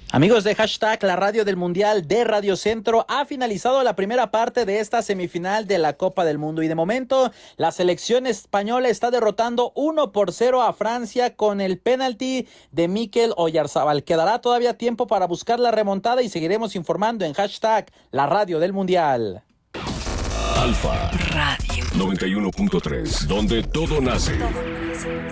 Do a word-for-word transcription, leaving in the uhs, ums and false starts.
Amigos de Hashtag, la radio del Mundial de Radio Centro ha finalizado la primera parte de esta semifinal de la Copa del Mundo y de momento la selección española está derrotando uno por cero a Francia con el penalti de Mikel Oyarzabal. Quedará todavía tiempo para buscar la remontada y seguiremos informando en Hashtag, la radio del Mundial. Alfa Radio noventa y uno punto tres, donde todo nace.